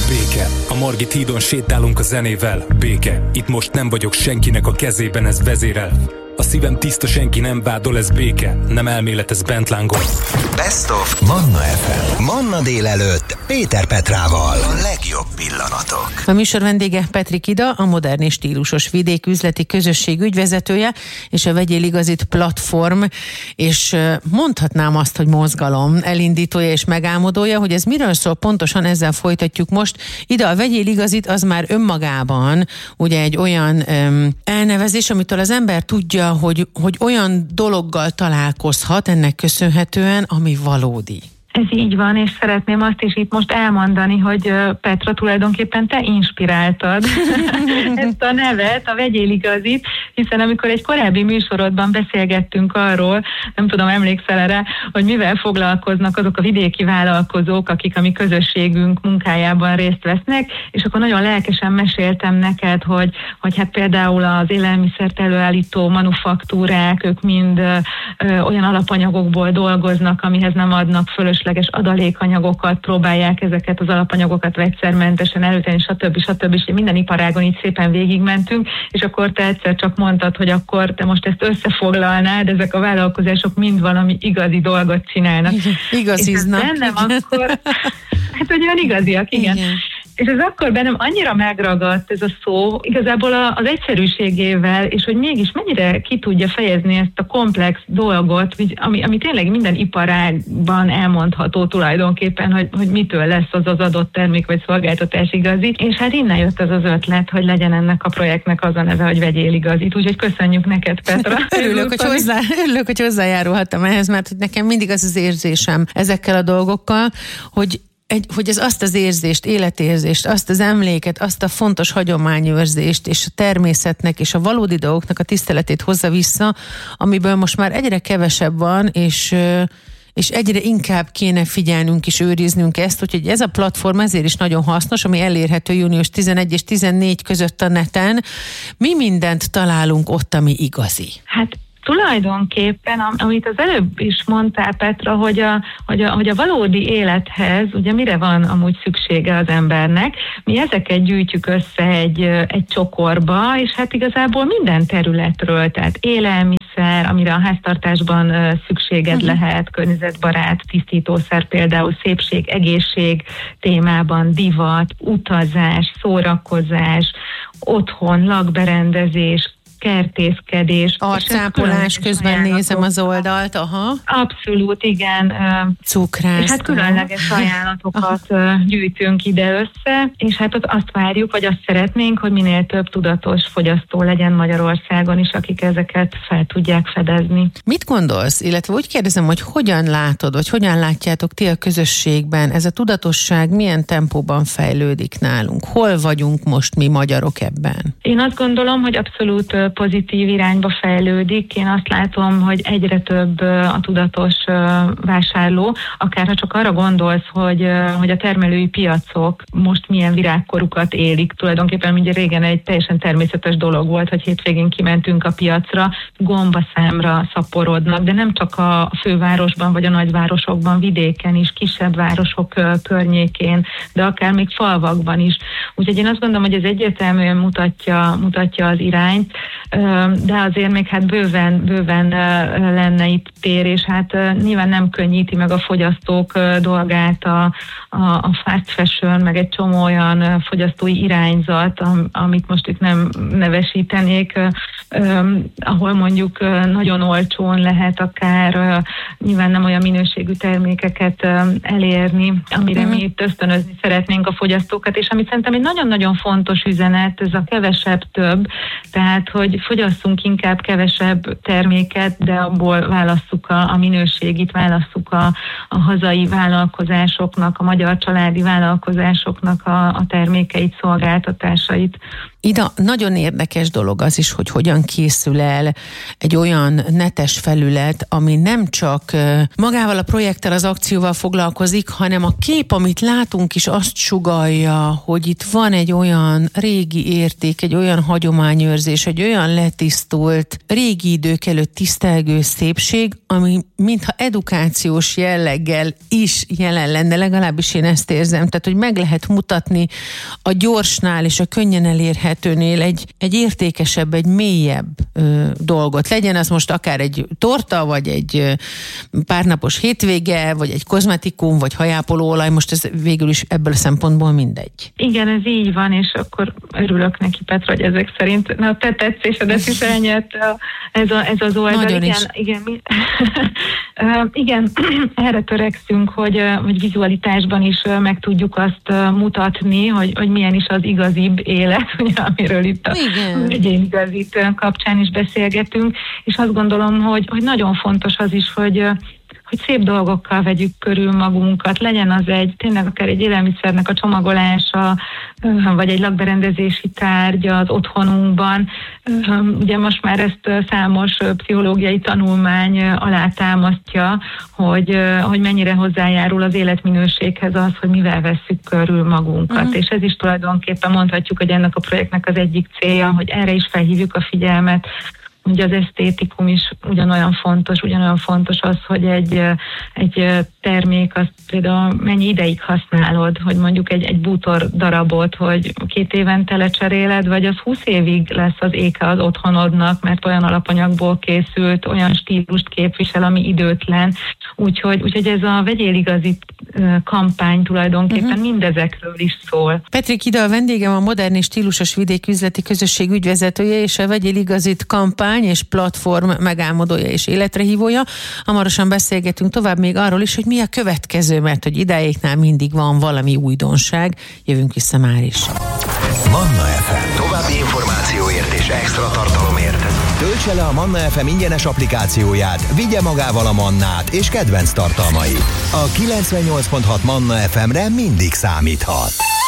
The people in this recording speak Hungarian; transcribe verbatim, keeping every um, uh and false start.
Béke, a Margit hídon sétálunk a zenével. Béke, itt most nem vagyok senkinek a kezében, ez vezérel. A szívem tiszta, senki nem vádol, ez béke. Nem elmélet, ez bent lángol. Best of Manna ef em. Manna délelőtt Péter Petrával. A legjobb pillanatok. A műsor vendége Petrik Ida, a Modern és Stílusos Vidéküzleti Közösség ügyvezetője, és a Vegyél Igazit platform, és mondhatnám azt, hogy mozgalom elindítója és megálmodója, hogy ez miről szól pontosan, ezzel folytatjuk most. Ida, a Vegyél Igazit az már önmagában ugye egy olyan um, elnevezés, amitől az ember tudja, hogy, hogy olyan dologgal találkozhat ennek köszönhetően, ami valódi. Ez így van, és szeretném azt is itt most elmondani, hogy Petra, tulajdonképpen te inspiráltad ezt a nevet, a Vegyél Igazit, hiszen amikor egy korábbi műsorodban beszélgettünk arról, nem tudom, emlékszel erre, hogy mivel foglalkoznak azok a vidéki vállalkozók, akik a mi közösségünk munkájában részt vesznek, és akkor nagyon lelkesen meséltem neked, hogy, hogy hát például az élelmiszert előállító manufaktúrák, ők mind ö, ö, olyan alapanyagokból dolgoznak, amihez nem adnak fölös adalékanyagokat, próbálják ezeket az alapanyagokat vegyszermentesen előtenni, stb. stb. És minden iparágon így szépen végigmentünk, és akkor te egyszer csak mondtad, hogy akkor te most ezt összefoglalnád, ezek a vállalkozások mind valami igazi dolgot csinálnak. Igaziznak. És bennem akkor, hát hogy olyan igaziak, igen. igen. És ez akkor bennem annyira megragadt ez a szó, igazából az egyszerűségével, és hogy mégis mennyire ki tudja fejezni ezt a komplex dolgot, ami, ami tényleg minden iparágban elmondható tulajdonképpen, hogy, hogy mitől lesz az az adott termék vagy szolgáltatás igazi. És hát innen jött az az ötlet, hogy legyen ennek a projektnek az a neve, hogy Vegyél Igazit. Úgyhogy köszönjük neked, Petra. Örülök, hogy, hozzá, örülök, hogy hozzájárulhattam ehhez, mert hogy nekem mindig az az érzésem ezekkel a dolgokkal, hogy Egy, hogy ez azt az érzést, életérzést, azt az emléket, azt a fontos hagyományőrzést és a természetnek és a valódi dolgoknak a tiszteletét hozza vissza, amiből most már egyre kevesebb van, és, és egyre inkább kéne figyelnünk és őriznünk ezt, úgyhogy ez a platform ezért is nagyon hasznos, ami elérhető június tizenegy és tizennégy között a neten. Mi mindent találunk ott, ami igazi? Hát tulajdonképpen, amit az előbb is mondtál, Petra, hogy a, hogy, a, hogy a valódi élethez, ugye mire van amúgy szüksége az embernek, mi ezeket gyűjtjük össze egy, egy csokorba, és hát igazából minden területről, tehát élelmiszer, amire a háztartásban szükséged uh-huh. lehet, környezetbarát tisztítószer, például szépség, egészség témában, divat, utazás, szórakozás, otthon, lakberendezés, kertészkedés. Arcápolás, közben ajánlatok. Nézem az oldalt, aha. Abszolút, igen. Cukrász. És hát különleges ajánlatokat aha. gyűjtünk ide össze, és hát ott azt várjuk, vagy azt szeretnénk, hogy minél több tudatos fogyasztó legyen Magyarországon is, akik ezeket fel tudják fedezni. Mit gondolsz, illetve úgy kérdezem, hogy hogyan látod, vagy hogyan látjátok ti a közösségben, ez a tudatosság milyen tempóban fejlődik nálunk? Hol vagyunk most mi magyarok ebben? Én azt gondolom, hogy abszolút pozitív irányba fejlődik. Én azt látom, hogy egyre több a tudatos vásárló, akár ha csak arra gondolsz, hogy, hogy a termelői piacok most milyen virágkorukat élik. Tulajdonképpen ugye régen egy teljesen természetes dolog volt, hogy hétvégén kimentünk a piacra, gombaszámra szaporodnak, de nem csak a fővárosban vagy a nagyvárosokban, vidéken is, kisebb városok környékén, de akár még falvakban is. Úgyhogy én azt gondolom, hogy ez egyértelműen mutatja, mutatja az irányt, de azért még hát bőven, bőven lenne itt tér, és hát nyilván nem könnyíti meg a fogyasztók dolgát a, a, a fast fashion, meg egy csomó olyan fogyasztói irányzat, amit most itt nem nevesítenék, ahol mondjuk nagyon olcsón lehet akár nyilván nem olyan minőségű termékeket elérni, amire mi itt ösztönözni szeretnénk a fogyasztókat, és amit szerintem egy nagyon-nagyon fontos üzenet, ez a kevesebb több, tehát hogy fogyasszunk inkább kevesebb terméket, de abból válasszuk a, a minőségit, válasszuk a, a hazai vállalkozásoknak, a magyar családi vállalkozásoknak a, a termékeit, szolgáltatásait. Ida, nagyon érdekes dolog az is, hogy hogyan készül el egy olyan netes felület, ami nem csak magával a projekttel, az akcióval foglalkozik, hanem a kép, amit látunk is azt sugallja, hogy itt van egy olyan régi érték, egy olyan hagyományőrzés, egy olyan letisztult, régi idők előtt tisztelgő szépség, ami mintha edukációs jelleggel is jelen lenne, legalábbis én ezt érzem. Tehát, hogy meg lehet mutatni a gyorsnál és a könnyen elérhetőnél egy, egy értékesebb, egy mélyebb ö, dolgot. Legyen az most akár egy torta, vagy egy ö, párnapos hétvége, vagy egy kozmetikum, vagy hajápolóolaj, most ez végül is ebből a szempontból mindegy. Igen, ez így van, és akkor örülök neki, Petra, hogy ezek szerint na, te tetszésedet is elnyerte ez, a, ez az oldal. Nagyon igen, is. igen, mi, uh, igen, erre törekszünk, hogy, hogy vizualitásban is meg tudjuk azt mutatni, hogy, hogy milyen is az igazibb élet, ugye, amiről itt a egyén igazít kapcsán is beszélgetünk, és azt gondolom, hogy, hogy nagyon fontos az is, hogy hogy szép dolgokkal vegyük körül magunkat, legyen az egy, tényleg akár egy élelmiszernek a csomagolása, vagy egy lakberendezési tárgy az otthonunkban. Ugye most már ezt számos pszichológiai tanulmány alátámasztja, hogy, hogy mennyire hozzájárul az életminőséghez az, hogy mivel vesszük körül magunkat. Uh-huh. És ez is tulajdonképpen mondhatjuk, hogy ennek a projektnek az egyik célja, hogy erre is felhívjuk a figyelmet. Ugye az esztétikum is ugyanolyan fontos, ugyanolyan fontos az, hogy egy, egy termék, azt például mennyi ideig használod, hogy mondjuk egy, egy bútor darabot, hogy két évente lecseréled, vagy az húsz évig lesz az éke az otthonodnak, mert olyan alapanyagból készült, olyan stílust képvisel, ami időtlen. Úgyhogy, úgyhogy ez a vegyél igazit kampány tulajdonképpen uh-huh. mindezekről is szól. Petrik Ida a vendégem, a Modern és Stílusos Vidéküzleti Közösség ügyvezetője és a Vegyél igazit kampány és platform megálmodója és életrehívója. Hamarosan beszélgetünk tovább még arról is, hogy mi a következő, mert hogy idáéknál mindig van valami újdonság. Jövünk vissza már is. Manna ef em. További információért és extra tartalomért töltse le a Manna ef em ingyenes applikációját, vigye magával a Mannát és kedvenc tartalmait. A kilencvennyolc pont hat Manna ef emre mindig számíthat.